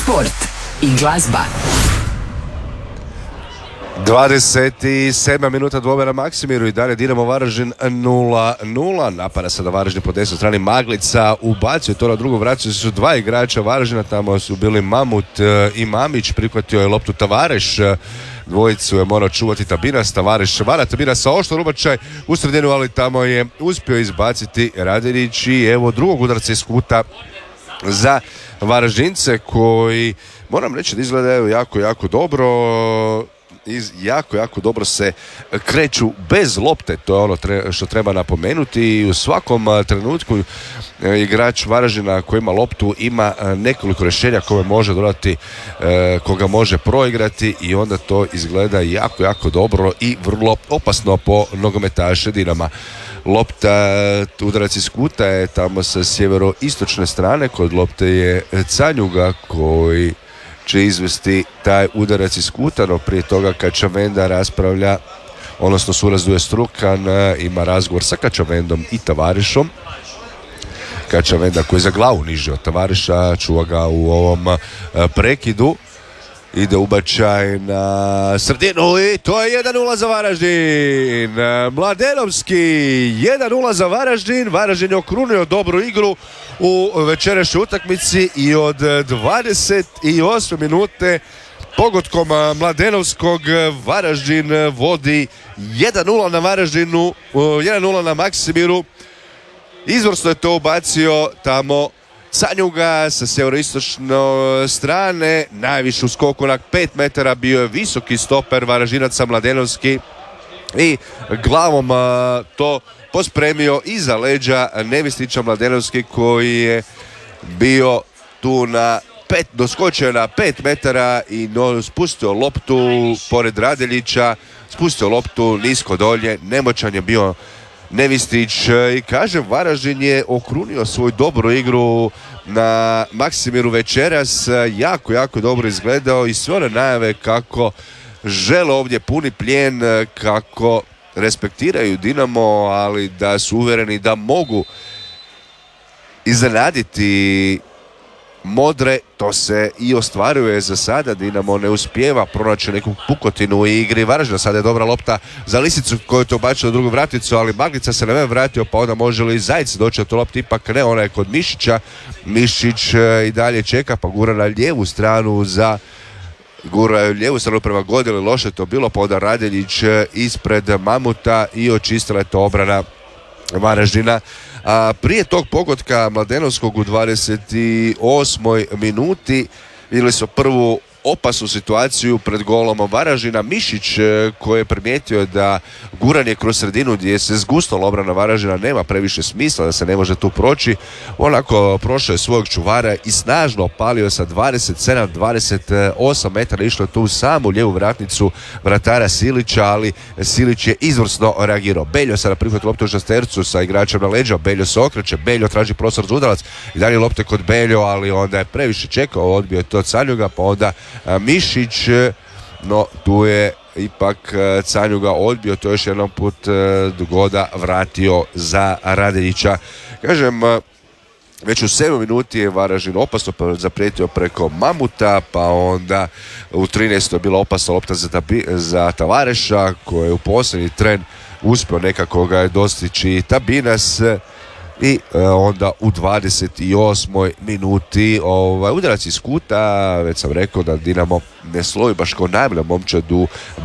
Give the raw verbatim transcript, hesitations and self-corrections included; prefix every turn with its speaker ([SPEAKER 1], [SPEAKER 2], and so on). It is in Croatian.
[SPEAKER 1] sport i glazba.
[SPEAKER 2] dvadeset sedma minuta dvome na Maksimiru i dalje Dinamo Varaždin nula nula. Napada sada Varaždin po desnoj strani, Maglica ubacio to na drugu, vraćaju su dva igrača Varaždina, tamo su bili Mamut i Mamić, prihvatio je loptu Tavareš, dvojicu je morao čuvati Tabinas, Tavareš vara Tabinasa oštro rubačaj u sredinu, ali tamo je uspio izbaciti Radinić i evo drugog udarca iz kuta za Varaždince koji, moram reći da izgledaju jako, jako dobro. Iz, jako, jako dobro se kreću bez lopte, to je ono tre, što treba napomenuti i u svakom a, trenutku e, igrač Varaždina koji ima loptu ima a, nekoliko rješenja koje može dodati, e, koga može proigrati i onda to izgleda jako, jako dobro i vrlo opasno po nogometaše Dinama. Lopta, udarac iz kuta je tamo sa sjeveroistočne strane, kod lopte je Canjuga koji će izvesti taj udarac iz kuta, no prije toga Kačavenda raspravlja, odnosno surazduje Strukan, ima razgovor sa Kačavendom i Tavarišom. Kačavenda koji je za glavu niži od Tavariša, čuva ga u ovom prekidu. Ide ubačaj na sredinu i to je jedan nula za Varaždin. Mladenovski jedan nula za Varaždin. Varaždin je okrunio dobru igru u večerašnjoj utakmici i od dvadeset osme minute pogodkom Mladenovskog Varaždin vodi jedan nula na Varaždinu, jedan nula na Maksimiru. Izvrsno je to ubacio tamo Canjuga sa sjeveroistočne strane, najviše u skoku na pet metara, bio je visoki stoper Varaždinaca Mladenovski i glavom a, to pospremio iza leđa Nevistića Mladenovski koji je bio tu na pet, doskočio na pet metara i no, spustio loptu pored Radeljića, spustio loptu nisko dolje, nemoćan je bio Nevistić i kažem, Varaždin je okrunio svoju dobru igru na Maksimiru večeras, jako, jako dobro izgledao i sve one najave kako žele ovdje puni plijen, kako respektiraju Dinamo, ali da su uvjereni da mogu iznenaditi Modre, to se i ostvaruje za sada. Dinamo ne uspijeva pronaći neku pukotinu u igri Varaždina. Sada je dobra lopta za Lisicu koju je to bačio u drugu vraticu, ali Maglica se ne vratio, pa onda može li Zajec doći od to lopti, ipak ne, ona je kod Mišića. Mišić i dalje čeka, pa gura na lijevu stranu za gura lijevu stranu prema Godili, loše to bilo, pa onda Radeljić ispred Mamuta i očistila je to obrana Varaždina. A prije tog pogotka Mladenovskog u dvadeset osmoj minuti vidjeli su prvu opasnu situaciju pred golom Varaždina. Mišić koji je primijetio da guranje kroz sredinu gdje se zgustala obrana Varaždina nema previše smisla, da se ne može tu proći, onako prošao je svojeg čuvara i snažno opalio sa dvadeset sedam dvadeset osam metara, išlo je tu u samu lijevu vratnicu vratara Silića, ali Silić je izvrsno reagirao. Beljo sada prihvati loptu u šestercu sa igračem na leđa, Beljo se okreće, Beljo traži prostor za udarac i dalje lopte kod Beljo, ali onda je previše čekao, odbio je to Canjuga, pa onda Mišić, no tu je ipak Canjuga odbio, to još jednom put Goda vratio za Radeljića. Kažem, već u sedmoj minuti je Varaždin opasno zaprijetio preko Mamuta, pa onda u trinaestoj je bila opasna lopta za, tabi, za Tavareša koji je u posljednji tren uspio nekako ga je dostići Tabinas. I e, onda u dvadeset osmoj minuti ovaj, udarac iz kuta, već sam rekao da Dinamo ne slovi baš kao najbolja momčad u